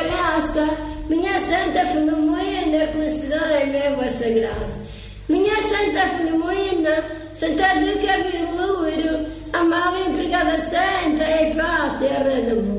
palhaça, minha Santa Filomena, concedei-me a vossa graça. Minha Santa Filomena, Santa de cabelo louro, a mal empregada santa e pá, terra de amor.